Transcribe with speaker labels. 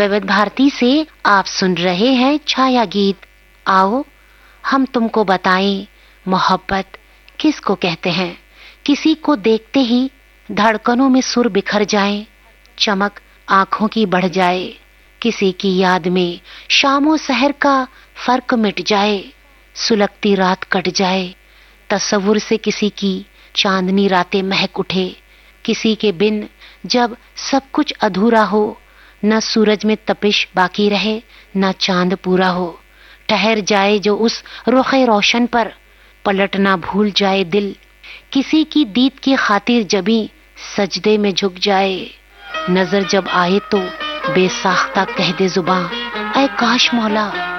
Speaker 1: विविध भारती से आप सुन रहे हैं छाया गीत। आओ हम तुमको बताएं मोहब्बत किसको कहते हैं। किसी को देखते ही धड़कनों में सुर बिखर जाए, चमक आंखों की बढ़ जाए, किसी की याद में शामों सहर का फर्क मिट जाए, सुलगती रात कट जाए, तस्वुर से किसी की चांदनी रातें महक उठे, किसी के बिन जब सब कुछ अधूरा हो, न सूरज में तपिश बाकी रहे न चांद पूरा हो, ठहर जाए जो उस रुखे रोशन पर, पलट ना भूल जाए दिल, किसी की दीद की खातिर जबी सजदे में झुक जाए, नजर जब आए तो बेसाख्ता कह दे जुबां, ऐ काश मौला